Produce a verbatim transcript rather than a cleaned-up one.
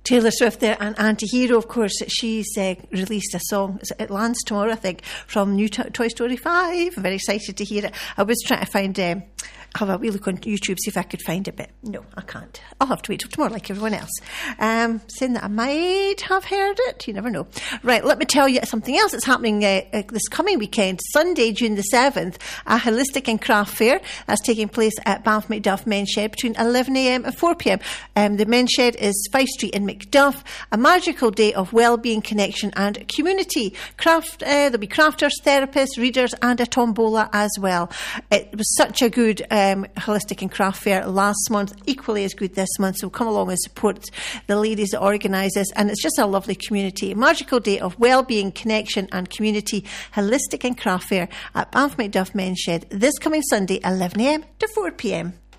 Taylor Swift there, and Anti-Hero, of course, she's uh, released a song. It lands tomorrow, I think, from new to- Toy Story five. I'm very excited to hear it. I was trying to find... Um, have a wee look on YouTube, see if I could find it, but no, I can't. I'll have to wait till tomorrow like everyone else. Um, saying that I might have heard it, you never know. Right, let me tell you something else that's happening uh, uh, this coming weekend, Sunday, June the seventh, a holistic and craft fair that's taking place at Banff Macduff Men's Shed between eleven a.m. and four p.m. Um, the Men's Shed is Fife Street in Macduff, a magical day of well-being, connection and community. Craft, uh, there'll be crafters, therapists, readers and a tombola as well. It was such a good uh, Um, holistic and craft fair last month, equally as good this month, so come along and support the ladies that organise this, and it's just a lovely community, a magical day of well-being, connection and community. Holistic and craft fair at Banff Macduff Men's Shed this coming Sunday, eleven a.m. to four p.m.